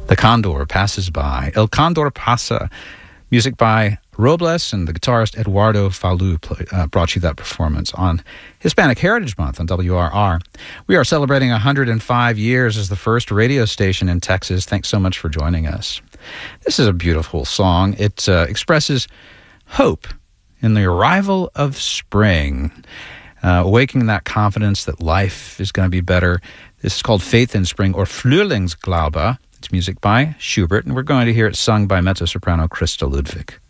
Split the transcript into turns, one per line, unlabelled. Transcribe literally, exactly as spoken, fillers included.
The Condor Passes By. El Condor Pasa. Music by Robles, and the guitarist Eduardo Falú play, uh, brought you that performance on Hispanic Heritage Month on W R R. We are celebrating one hundred five years as the first radio station in Texas. Thanks so much for joining us. This is a beautiful song. It uh, expresses hope in the arrival of spring, uh, awakening that confidence that life is going to be better. This is called Faith in Spring, or Frühlingsglaube. It's music by Schubert, and we're going to hear it sung by mezzo-soprano Christa Ludwig.